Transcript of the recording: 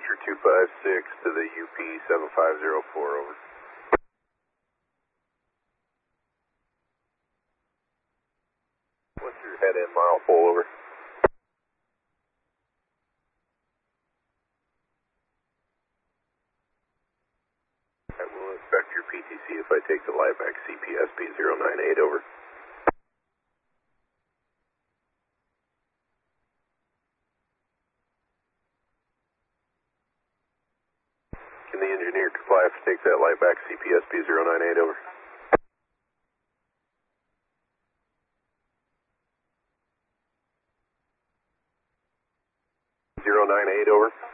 Roger, 256 to the UP 7504, over. What's your head in mile full, over? I will inspect your PTC if I take the Lieback CPSB 098, over. 5, take that light back, CPSB 098, over. 098, over.